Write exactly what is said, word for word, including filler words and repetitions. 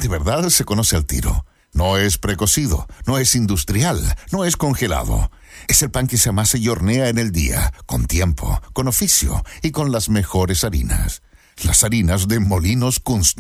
de verdad se conoce al tiro. No es precocido, no es industrial, no es congelado. Es el pan que se amasa y hornea en el día, con tiempo, con oficio y con las mejores harinas. Las harinas de Molinos Kunstner.